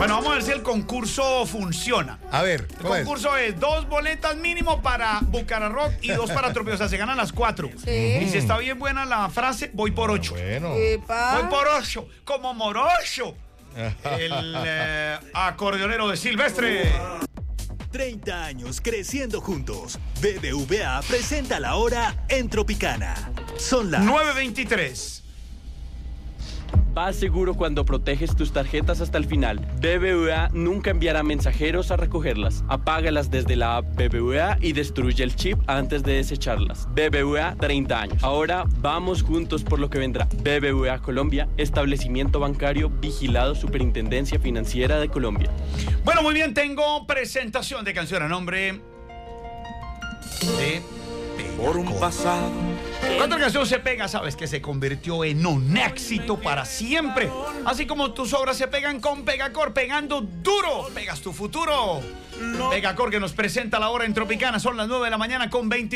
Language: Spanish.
Bueno, vamos a ver si el concurso funciona. A ver, El concurso es 2 boletas mínimo para Bucaramanga y 2 para Tropeo. O sea, se ganan las 4. Sí. Y si está bien buena la frase, voy por 8. Bueno. Epa. Voy por 8, como Morocho. El acordeonero de Silvestre. 30 años creciendo juntos. BBVA presenta la hora en Tropicana. Son las 9:23. Vas seguro cuando proteges tus tarjetas hasta el final. BBVA nunca enviará mensajeros a recogerlas. Apágalas desde la app BBVA y destruye el chip antes de desecharlas. BBVA 30 años. Ahora vamos juntos por lo que vendrá. BBVA Colombia, establecimiento bancario vigilado Superintendencia Financiera de Colombia. Bueno, muy bien, tengo presentación de canción a nombre de por un pasado. Cuando la canción se pega, sabes que se convirtió en un éxito para siempre. Así como tus obras se pegan con Pegacor, pegando duro. Pegas tu futuro. Pegacor, que nos presenta la hora en Tropicana. Son las 9 de la mañana con 20.